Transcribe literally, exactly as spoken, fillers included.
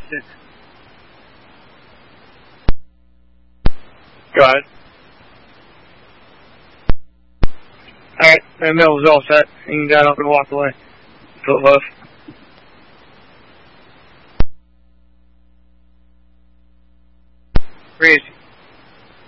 Go ahead. Alright, that mill was all set. You can get up and walk away. Foot left. Breeze.